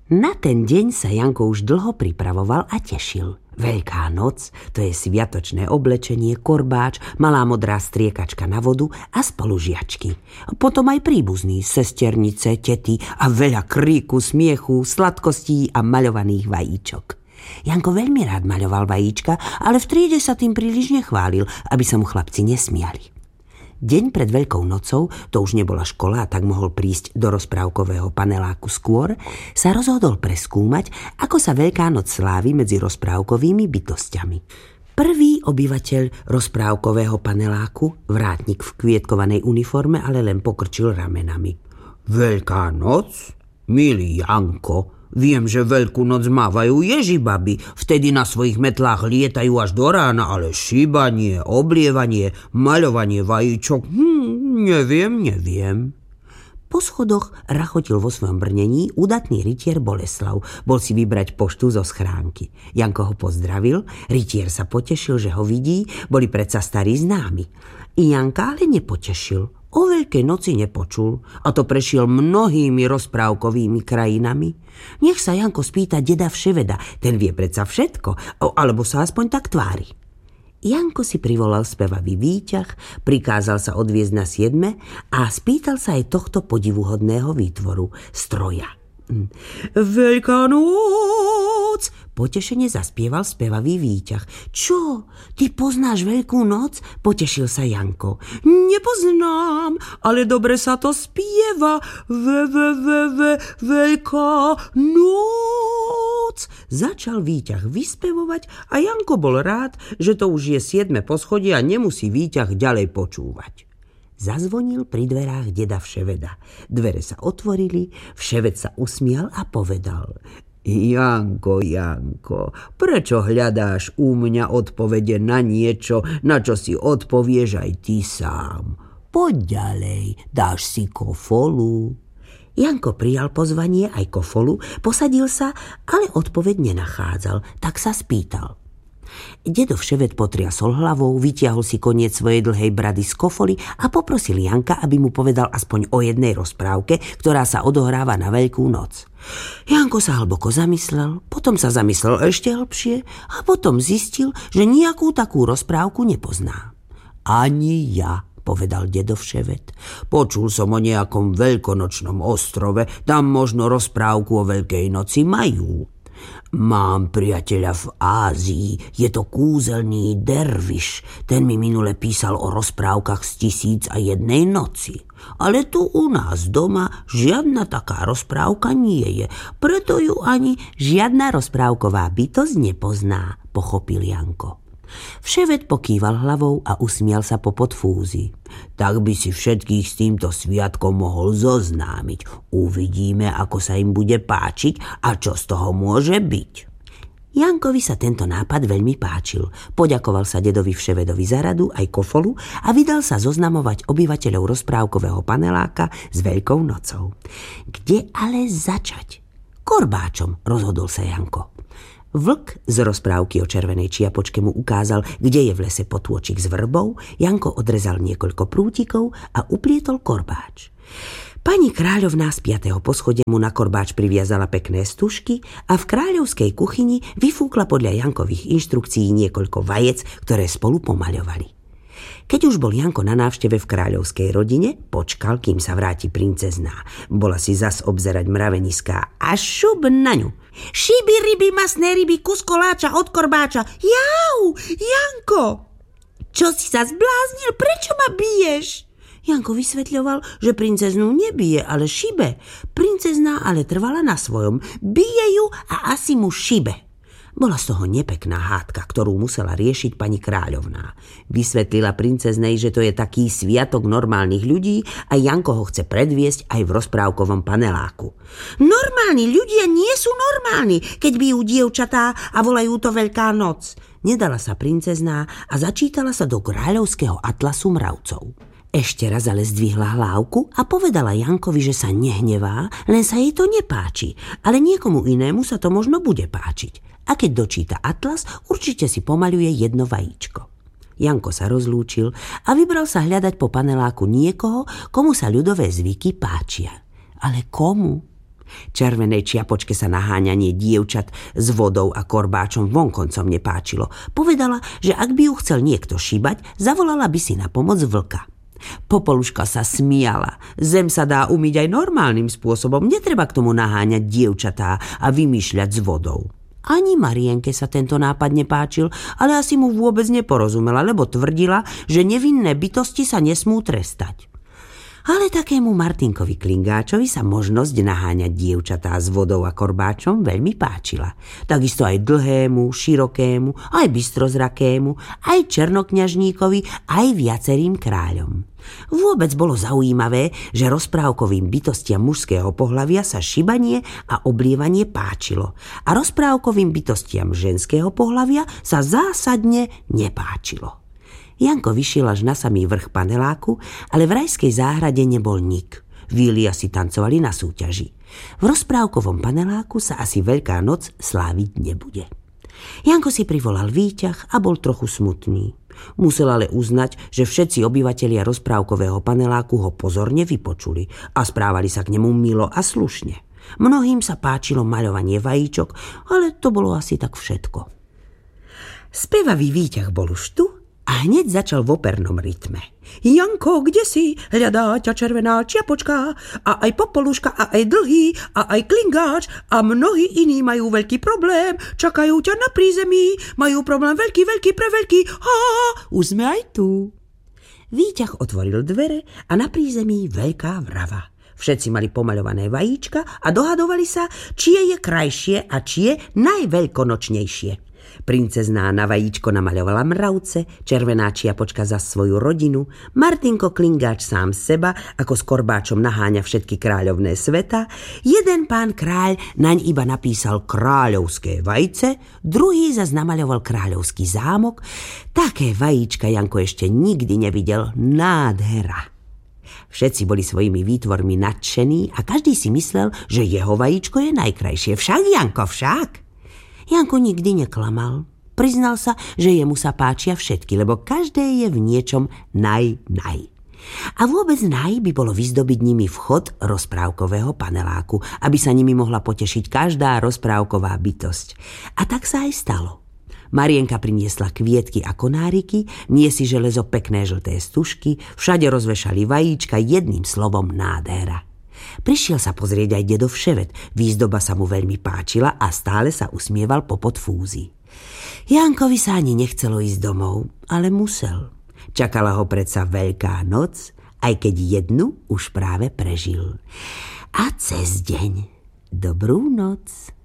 Na ten deň sa Janko už dlho pripravoval a tešil. Veľká noc, to je sviatočné oblečenie, korbáč, malá modrá striekačka na vodu a spolužiačky. Potom aj príbuzní, sesternice, tety a veľa kríku, smiechu, sladkostí a maľovaných vajíčok. Janko veľmi rád maľoval vajíčka, ale v triede sa tým príliš nechválil, aby sa mu chlapci nesmiali. Deň pred Veľkou nocou, to už nebola škola a tak mohol prísť do rozprávkového paneláku skôr, sa rozhodol preskúmať, ako sa Veľká noc slávi medzi rozprávkovými bytosťami. Prvý obyvateľ rozprávkového paneláku, vrátnik v kvietkovanej uniforme, ale len pokrčil ramenami. Veľká noc? Milý Janko, viem, že Veľkú noc mávajú ježibaby, vtedy na svojich metlách lietajú až do rána, ale šíbanie, oblievanie, maľovanie vajíčok, neviem. Po schodoch rachotil vo svojom brnení udatný rytier Boleslav. Bol si vybrať poštu zo schránky. Janko ho pozdravil, rytier sa potešil, že ho vidí, boli predsa starí známi. Janka ale nepotešil. O Veľkej noci nepočul, a to prešiel mnohými rozprávkovými krajinami. Nech sa Janko spýta deda Vševeda, ten vie predsa všetko, alebo sa aspoň tak tvári. Janko si privolal spevavý výťah, prikázal sa odviezť na 7 a spýtal sa aj tohto podivuhodného výtvoru, stroja. Veľká noc! Potešene zaspieval spevavý výťah. Čo? Ty poznáš Veľkú noc? Potešil sa Janko. Nepoznám, ale dobre sa to spieva. Veľká noc! Začal výťah vyspevovať a Janko bol rád, že to už je 7 poschodie a nemusí výťah ďalej počúvať. Zazvonil pri dverách deda Vševeda. Dvere sa otvorili, Vševed sa usmial a povedal: Janko, prečo hľadáš u mňa odpovede na niečo, na čo si odpovieš aj ty sám? Poď ďalej, dáš si kofolu. Janko prijal pozvanie aj kofolu, posadil sa, ale odpoveď nenachádzal, tak sa spýtal. Dedo Vševed potriasol hlavou, vytiahol si koniec svojej dlhej brady z kofoly a poprosil Janka, aby mu povedal aspoň o jednej rozprávke, ktorá sa odohráva na Veľkú noc. Janko sa hlboko zamyslel, potom sa zamyslel ešte hlbšie a potom zistil, že nejakú takú rozprávku nepozná. Ani ja, povedal dedo Vševed. Počul som o nejakom veľkonočnom ostrove, tam možno rozprávku o Veľkej noci majú. Mám priateľa v Ázii, je to kúzelný derviš. Ten mi minule písal o rozprávkach z 1001 noci. Ale tu u nás doma žiadna taká rozprávka nie je, preto ju ani žiadna rozprávková bytosť nepozná, pochopil Janko. Vševed pokýval hlavou a usmial sa po podfúzi. Tak by si všetkých s týmto sviatkom mohol zoznámiť. Uvidíme, ako sa im bude páčiť a čo z toho môže byť. Jankovi sa tento nápad veľmi páčil. Poďakoval sa dedovi Vševedovi za radu aj kofolu a vydal sa zoznamovať obyvateľov rozprávkového paneláka s Veľkou nocou. Kde ale začať? Korbáčom, rozhodol sa Janko. Vlk z rozprávky o červenej čiapočke mu ukázal, kde je v lese potôčik s vrbou, Janko odrezal niekoľko prútikov a uplietol korbáč. Pani kráľovná z 5. poschodia mu na korbáč priviazala pekné stužky a v kráľovskej kuchyni vyfúkla podľa Jankových inštrukcií niekoľko vajec, ktoré spolu pomaľovali. Keď už bol Janko na návšteve v kráľovskej rodine, počkal, kým sa vráti princezná. Bola si zas obzerať mraveniská a šup na ňu. Šiby, ryby, masné ryby, kus koláča od korbáča. Jau, Janko! Čo si sa zbláznil? Prečo ma biješ? Janko vysvetľoval, že princeznú nebije, ale šibe. Princezná ale trvala na svojom. Bije ju a asi mu šibe. Bola z toho nepekná hádka, ktorú musela riešiť pani kráľovná. Vysvetlila princeznej, že to je taký sviatok normálnych ľudí a Janko ho chce predviesť aj v rozprávkovom paneláku. Normálni ľudia nie sú normálni, keď bijú dievčatá a volajú to Veľká noc. Nedala sa princezná a začítala sa do kráľovského atlasu mravcov. Ešte raz ale zdvihla hlávku a povedala Jankovi, že sa nehnevá, len sa jej to nepáči, ale niekomu inému sa to možno bude páčiť. A keď dočíta atlas, určite si pomaľuje jedno vajíčko. Janko sa rozlúčil a vybral sa hľadať po paneláku niekoho, komu sa ľudové zvyky páčia. Ale komu? Červenej čiapočke sa naháňanie dievčat s vodou a korbáčom vonkoncom nepáčilo. Povedala, že ak by ju chcel niekto šíbať, zavolala by si na pomoc vlka. Popoluška sa smiala. Zem sa dá umyť aj normálnym spôsobom, netreba k tomu naháňať dievčatá a vymýšľať s vodou. Ani Marienke sa tento nápad nepáčil, ale asi mu vôbec neporozumela, lebo tvrdila, že nevinné bytosti sa nesmú trestať. Ale takému Martinkovi Klingáčovi sa možnosť naháňať dievčatá s vodou a korbáčom veľmi páčila. Takisto aj dlhému, širokému, aj bystrozrakému, aj černokňažníkovi, aj viacerým kráľom. Vôbec bolo zaujímavé, že rozprávkovým bytostiam mužského pohlavia sa šibanie a oblievanie páčilo a rozprávkovým bytostiam ženského pohlavia sa zásadne nepáčilo. Janko vyšiel až na samý vrch paneláku, ale v rajskej záhrade nebol nik. Vília si tancovali na súťaži. V rozprávkovom paneláku sa asi Veľká noc sláviť nebude. Janko si privolal výťah a bol trochu smutný. Musel ale uznať, že všetci obyvatelia rozprávkového paneláku ho pozorne vypočuli a správali sa k nemu milo a slušne. Mnohým sa páčilo maľovanie vajíčok, ale to bolo asi tak všetko. Spevavý výťah bol už tu a hneď začal v opernom rytme. Janko, kde si? Hľadá ťa červená čiapočka a aj popoluška a aj dlhý a aj Klingáč a mnohí iní majú veľký problém. Čakajú ťa na prízemí. Majú problém veľký, veľký, preveľký. Už sme aj tu. Výťah otvoril dvere a na prízemí veľká vrava. Všetci mali pomaľované vajíčka a dohadovali sa, čie je krajšie a čie najveľkonočnejšie. Princezná na vajíčko namaľovala mravce, červená čiapočka za svoju rodinu, Martinko Klingáč sám seba, ako s korbáčom naháňa všetky kráľovné sveta, jeden pán kráľ naň iba napísal kráľovské vajce, druhý zas namaľoval kráľovský zámok. Také vajíčka Janko ešte nikdy nevidel, nádhera. Všetci boli svojimi výtvormi nadšení a každý si myslel, že jeho vajíčko je najkrajšie. Však, Janko, však? Janko nikdy neklamal. Priznal sa, že jemu sa páčia všetky, lebo každé je v niečom naj. A vôbec naj by bolo vyzdobiť nimi vchod rozprávkového paneláku, aby sa nimi mohla potešiť každá rozprávková bytosť. A tak sa aj stalo. Marienka priniesla kvietky a konáriky, niesi železo pekné žlté stužky, všade rozvešali vajíčka, jedným slovom nádhera. Prišiel sa pozrieť aj dedo Vševet, výzdoba sa mu veľmi páčila a stále sa usmieval popod fúzy. Jankovi sa ani nechcelo ísť domov, ale musel. Čakala ho predsa Veľká noc, aj keď jednu už práve prežil. A cez deň dobrú noc.